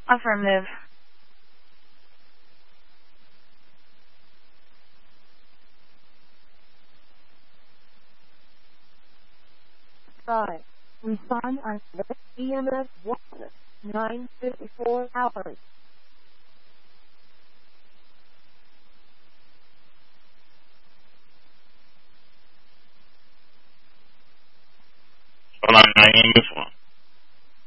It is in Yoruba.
Affirmative. 5. Respond on EMS 1, 9:54 hours. Hold on, I ain't this one.